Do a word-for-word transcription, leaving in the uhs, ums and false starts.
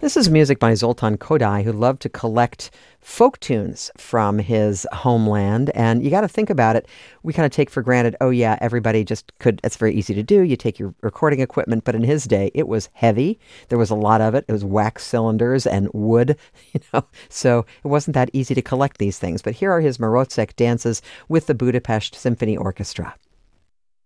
This is music by Zoltan Kodály, who loved to collect folk tunes from his homeland. And you got to think about it. We kind of take for granted, oh, yeah, everybody just could. It's very easy to do. You take your recording equipment. But in his day, it was heavy. There was a lot of it. It was wax cylinders and wood, you know. So it wasn't that easy to collect these things. But here are his Maróczek dances with the Budapest Symphony Orchestra.